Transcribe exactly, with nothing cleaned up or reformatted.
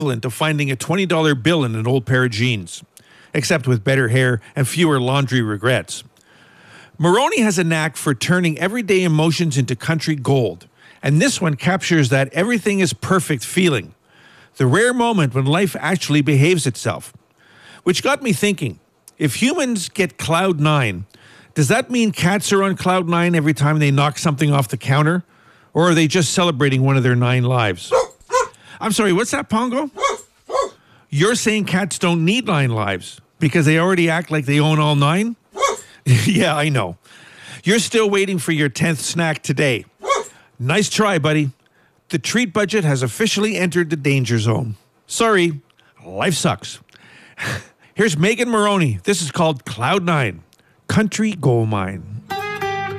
equivalent of finding a twenty dollar bill in an old pair of jeans, except with better hair and fewer laundry regrets. Maroney has a knack for turning everyday emotions into country gold, and this one captures that everything is perfect feeling, the rare moment when life actually behaves itself. Which got me thinking, if humans get cloud nine, does that mean cats are on cloud nine every time they knock something off the counter? Or are they just celebrating one of their nine lives? I'm sorry, what's that, Pongo? You're saying cats don't need nine lives because they already act like they own all nine? Yeah, I know. You're still waiting for your tenth snack today. Nice try, buddy. The treat budget has officially entered the danger zone. Sorry, life sucks. Here's Megan Maroney. This is called Cloud Nine, Country Gold Mine.